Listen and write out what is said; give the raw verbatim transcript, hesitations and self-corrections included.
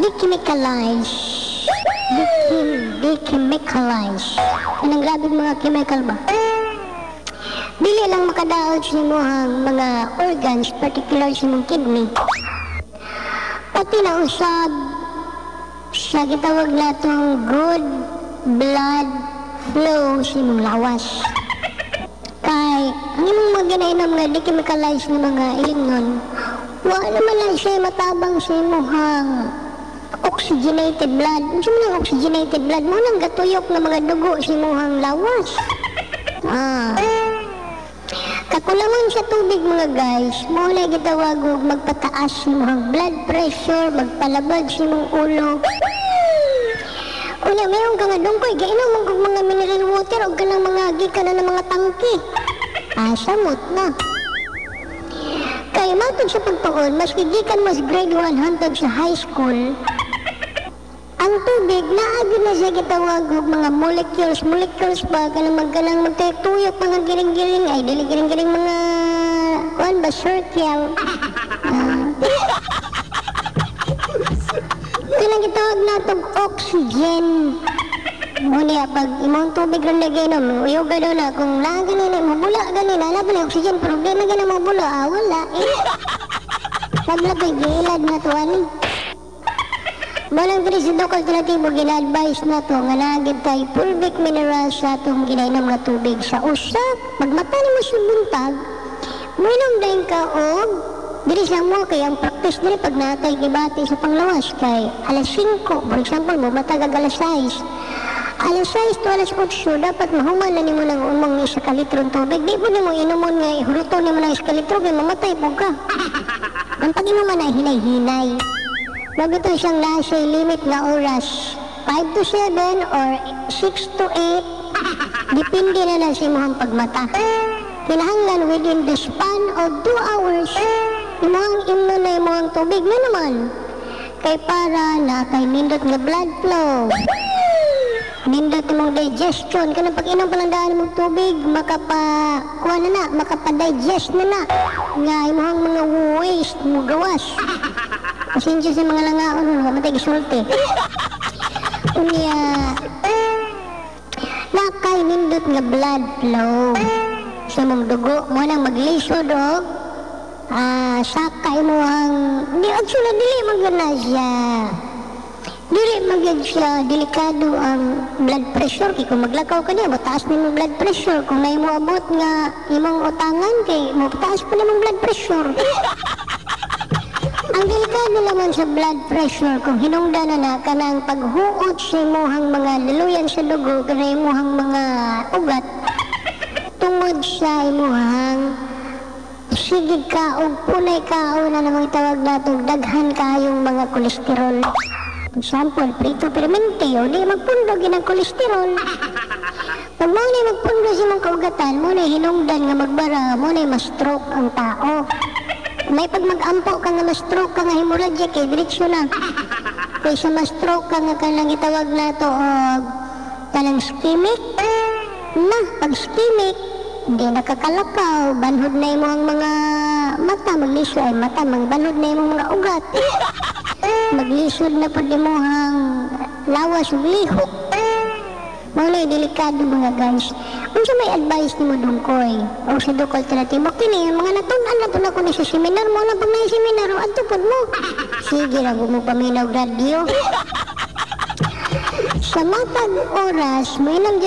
de-chemicalize. De-chem- De-chemicalize. Anong grabe mga chemical ba? Dili lang makadaot sa imong mga organs, particular sa imong kidney. Pati na usab sa gitawag natong good blood flow sa imong lawas. Kay ang imong mga ginainom nga de-chemicalize na mga ilingon, wala naman lang siya matabang sa imong oxygenated blood. Ano man ang oxygenated blood? Mo nang gatuyok na mga dugo sa imong lawas. Ah. Kakulangan sa tubig mga guys, mo na gitawag og magpataas sa imong blood pressure, magpalabad sa imong ulo. Una, mayroon ka nga dungkoy, gainom mo kong mga mineral water o ganang mga gikan na ng mga tangki. Ah, samot na. Kaya matod sa pagtuon, mas gigikan mas grade one hantod sa high school, ang tubig, naagin na siya gitawag og mga molecules, molecules ba, kanang magkanang magtuyok mga giring-giring, ay dili giring-giring mga, kuan ba, circle. Uh, Kanang gitawag natong oxygen. Muna, pag imong tubig rin na ginom, uyog ka doon na, kung lang ganina, mabula ganina, wala pa na oxygen, problema ganina mabula, ah, wala, eh. Naglapay, gilad na to, ani. Malang diri sa dokol tinatibo, gina-advise na to, nga nagid tayo pulvic minerals sa itong ginainom na tubig sa usap. Pagmata ni mo siya buntag, minom dahil ka og, diri sa mo, kaya ang practice diri pag natay gibati sa panglawas, kay alas singko, for example, mo matagag alas sais. Alas sais to alas otso, dapat mahuman na ni mo ng umong isa kalitrong tubig. Di po ni mo inumon nga, ihuruto ni mo ng isa kalitro, kaya mamatay po ka. Ang pag-inuman ay hinay-hinay. Bago ito siyang nasa limit na oras, five to seven or six to eight, depende na lang sa imong pagmata. Kinahanglan within the span of two hours, imong imno na imong tubig na naman. Kay para na kay nindot nga blood flow. Nindot imong digestion. Kaya pag inom pa lang daan mong tubig, makapa, kuha na na, makapa-digest na na. Nga imong mga waste mo gawas. Pasensya sa mga langaon, mga matay gisulti. Unya, nakay nindot nga blood flow sa mong dugo. Mo nang maglisod o, ah, sakay mo ang, di, actually, dili magana siya. Dili magyan siya, delikado ang blood pressure. Kaya kung maglakaw ka niya, mataas na yung blood pressure. Kung na mo abot nga imong utangan, kaya mataas pa na yung blood pressure. Ang delikado naman sa blood pressure kung hinungdan na na kanang paghuot sa imuhang mga luluyan sa dugo, kanang imuhang mga ugat, tungod sa imuhang sigig ka o punay ka o na namang tawag nato daghan kayong mga kolesterol. For example, prito permente o di magpundo ginang kolesterol. Pag mo na magpundo sa mga kaugatan, mo na hinungdan nga magbara, mo na ma-stroke ang tao. May pag mag-ampo ka nga ma-stroke ka nga hemorrhagic eh, diretsyo na. Kaya sa ma-stroke ka nga kanang itawag na to o kanang ischemic. Na, pag ischemic, hindi nakakalakaw, banhod na mo ang mga mata, maglisod ay mata, banhod na mo mga ugat. Maglisod na po di mo ang lawas o lihok. Muna delikado mga guys. Kung sa may advice ni mo dungkoy o sa dukol tinatibok kini, mga natunan na po na ko na sa seminar mo na pag may seminar o atupod mo. Sige na mo paminaw radio. Sa matag oras, may nang